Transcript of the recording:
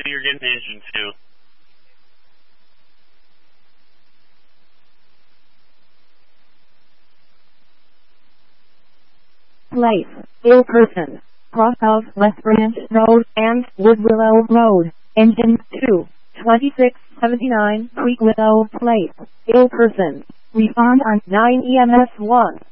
you're getting engine 2. Place, Ilkerson, cross of West Branch Road and Woodwillow Road, engine 2, 2679 Creek Willow Place, Ilkerson. Respond on 9 EMS 1.